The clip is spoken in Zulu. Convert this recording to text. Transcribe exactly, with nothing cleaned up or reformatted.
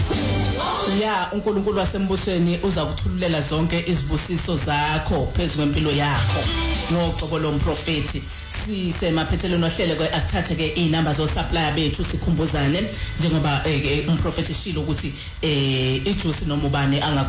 Ya uNkulunkulu wasembusweni uza kuthululela zonke izibusiso zakho phezulu kwempilo yakho ngoqobo lomprofeti. Sisemaphethelweni ohlele ke asithathe ke inamba zo supplier bethu sikhumbuzane njengoba umprofeti shilo ukuthi eh ijuice noma ubani anga